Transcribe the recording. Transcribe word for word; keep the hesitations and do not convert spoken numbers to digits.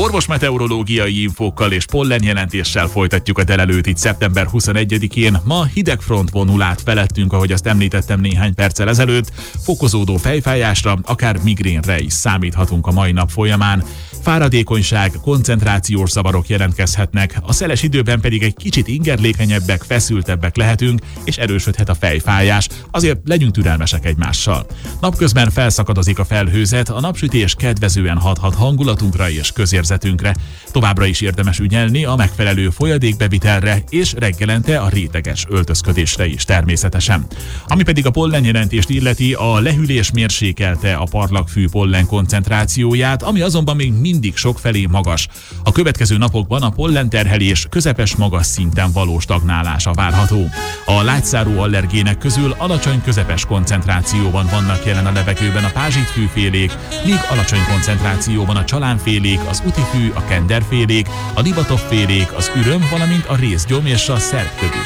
Orvosmeteorológiai infókkal és pollenjelentéssel folytatjuk a délelőtt itt szeptember huszonegyedikén. Ma hideg front vonul át felettünk, ahogy azt említettem néhány perccel ezelőtt. Fokozódó fejfájásra, akár migrénre is számíthatunk a mai nap folyamán. Fáradékonyság, koncentrációs zavarok jelentkezhetnek, a szeles időben pedig egy kicsit ingerlékenyebbek, feszültebbek lehetünk, és erősödhet a fejfájás, azért legyünk türelmesek egymással. Napközben felszakadozik a felhőzet, a napsütés kedvezően hathat hangulatunkra és közérzetünkre. Továbbra is érdemes ügyelni a megfelelő folyadékbevitelre, és reggelente a réteges öltözködésre is természetesen. Ami pedig a pollenjelentést illeti, a lehűlés mérsékelte a parlagfű pollen koncentrációját, ami azonban még mindig sokfelé magas. A következő napokban a pollenterhelés közepes magas szinten való stagnálása várható. A lágyszárú allergének közül alacsony-közepes koncentrációban vannak jelen a levegőben a pázsitfűfélék, míg alacsony koncentrációban a csalánfélék, az utifű, a kenderfélék, a libatov-félék, az üröm, valamint a rézgyom és a szerptövis